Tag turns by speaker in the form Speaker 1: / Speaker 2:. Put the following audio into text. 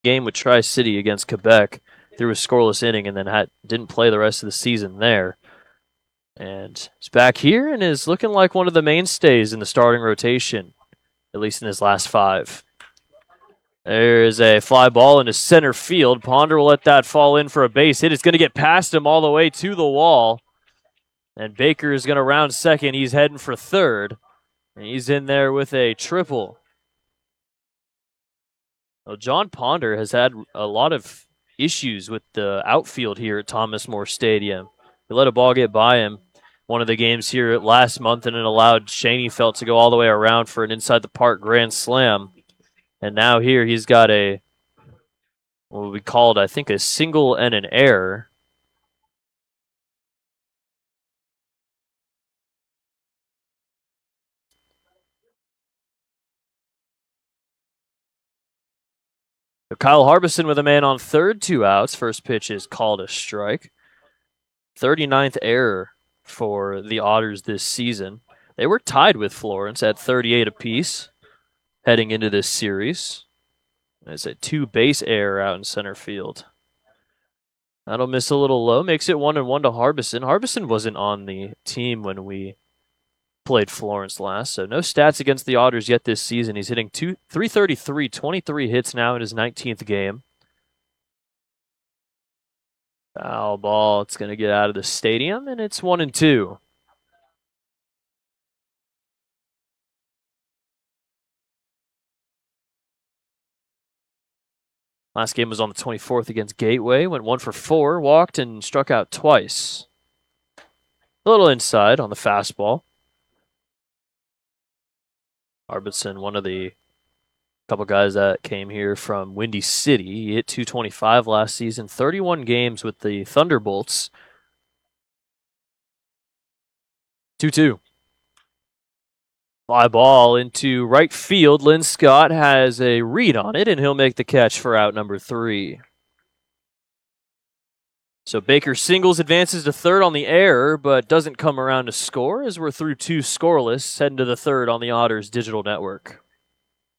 Speaker 1: game with Tri-City against Quebec, threw a scoreless inning, and then didn't play the rest of the season there. And he's back here and is looking like one of the mainstays in the starting rotation, at least in his last 5. There is a fly ball into center field. Ponder will let that fall in for a base hit. It's going to get past him all the way to the wall. And Baker is going to round second. He's heading for third. And he's in there with a triple. Well, John Ponder has had a lot of issues with the outfield here at Thomas More Stadium. He let a ball get by him one of the games here last month, and it allowed Schoenfeld to go all the way around for an inside the park grand slam. And now here he's got what we called, I think, a single and an error. So Kyle Harbison with a man on third, 2 outs. First pitch is called a strike. 39th error for the Otters this season. They were tied with Florence at 38 apiece heading into this series. It's a 2-base error out in center field. That'll miss a little low. Makes it 1-1 to Harbison. Harbison wasn't on the team when we played Florence last, so no stats against the Otters yet this season. He's hitting 333, 23 hits now in his 19th game. Foul ball. It's going to get out of the stadium, and it's 1-2. Last game was on the 24th against Gateway. Went 1 for 4, walked, and struck out twice. A little inside on the fastball. Harbison, one of the couple guys that came here from Windy City. He hit 225 last season, 31 games with the Thunderbolts. 2-2. Fly ball into right field. Lynn Scott has a read on it, and he'll make the catch for out number 3. So Baker singles, advances to third on the error, but doesn't come around to score as we're through 2 scoreless, heading to the third on the Otters Digital Network.